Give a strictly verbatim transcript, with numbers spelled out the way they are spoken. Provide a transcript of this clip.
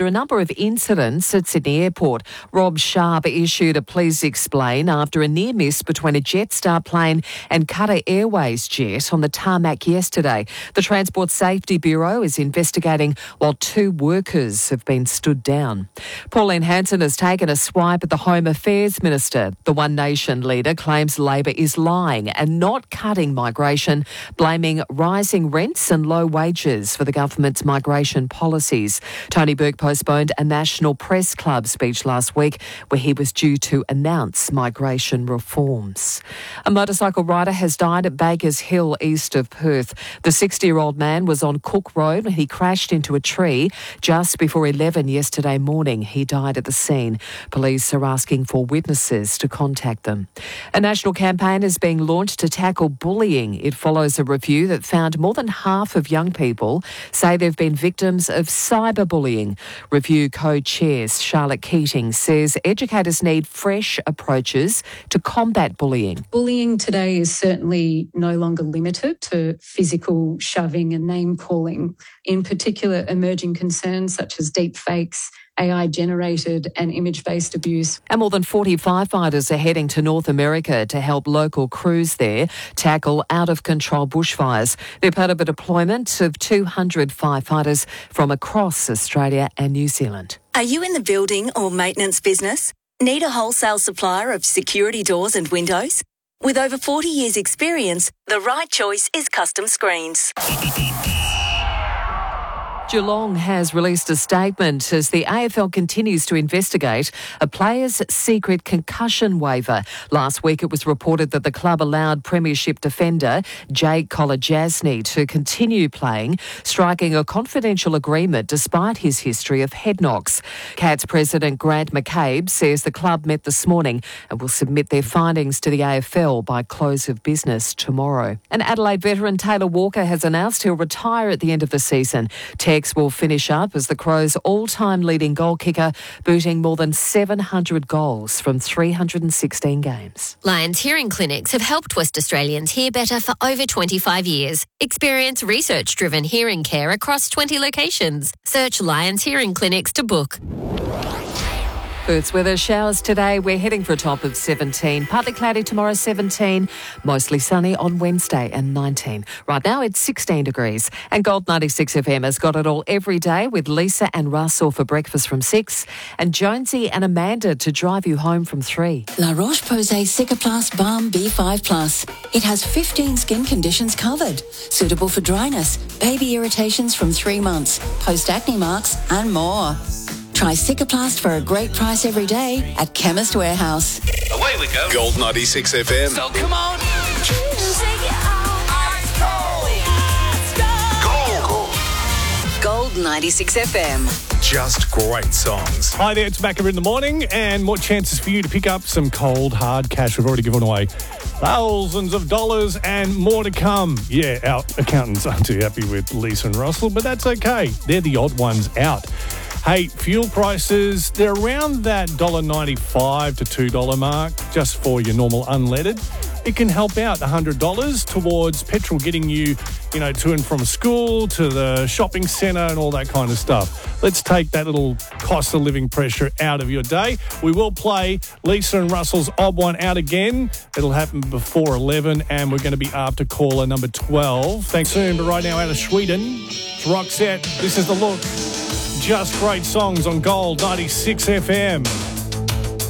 after a number of incidents at Sydney Airport. Rob Sharp issued a please explain after a near miss between a Jetstar plane and Qatar Airways jet on the tarmac yesterday. The Transport Safety Bureau is investigating while two workers have been stood down. Pauline Hanson has taken a swipe at the Home Affairs Minister. The One Nation leader claims Labor is lying and not cutting migration, blaming rising rents and low wages for the government's migration policies. Tony Burke postponed a National Press Club speech last week where he was due to announce migration reforms. A motorcycle rider has died at Bakers Hill, east of Perth. The sixty-year-old man was on Cook Road when he crashed into a tree just before eleven yesterday morning. He died at the scene. Police are asking for witnesses to contact them. A national campaign is being launched to tackle bullying. It follows a review that found more than half of young people say they've been victims of cyberbullying. Review co-chair Charlotte Keating says educators need fresh approaches to combat bullying. Bullying today is certainly no longer limited to physical shoving and name-calling. In particular, emerging concerns such as deep fakes, A I-generated and image-based abuse. And more than forty firefighters are heading to North America to help local crews there tackle out-of-control bushfires. They're part of a deployment of two hundred firefighters from across Australia and New Zealand. Are you in the building or maintenance business? Need a wholesale supplier of security doors and windows? With over forty years' experience, the right choice is Custom Screens. Geelong has released a statement as the A F L continues to investigate a player's secret concussion waiver. Last week it was reported that the club allowed Premiership defender Jake Kolodjasny to continue playing, striking a confidential agreement despite his history of head knocks. Cats president Grant McCabe says the club met this morning and will submit their findings to the A F L by close of business tomorrow. And Adelaide veteran Taylor Walker has announced he'll retire at the end of the season. Tex will finish up as the Crows' all-time leading goal kicker, booting more than seven hundred goals from three hundred sixteen games. Lions Hearing Clinics have helped West Australians hear better for over twenty-five years. Experience research-driven hearing care across twenty locations. Search Lions Hearing Clinics to book. Perth's weather, showers today. We're heading for a top of seventeen. Partly cloudy tomorrow, seventeen. Mostly sunny on Wednesday and nineteen. Right now it's sixteen degrees. And Gold ninety-six F M has got it all every day with Lisa and Russell for breakfast from six and Jonesy and Amanda to drive you home from three. La Roche-Posay Cicaplast Balm B five plus. It has fifteen skin conditions covered. Suitable for dryness, baby irritations from three months, post-acne marks and more. Try Cicaplast for a great price every day at Chemist Warehouse. Away we go. Gold ninety-six F M. So come on. Gold. Gold ninety-six F M. Just great songs. Hi there, it's Macca in the morning, and more chances for you to pick up some cold, hard cash. We've already given away thousands of dollars and more to come. Yeah, our accountants aren't too happy with Lisa and Russell, but that's okay. They're the odd ones out. Hey, fuel prices, they're around that one dollar ninety-five to two dollars mark, just for your normal unleaded. It can help out one hundred dollars towards petrol getting you, you know, to and from school, to the shopping centre and all that kind of stuff. Let's take that little cost of living pressure out of your day. We will play Lisa and Russell's Odd One Out again. It'll happen before eleven, and we're going to be after caller number twelve. Thanks soon, but right now out of Sweden, it's Roxette. This is The Look. Just great songs on Gold ninety-six F M.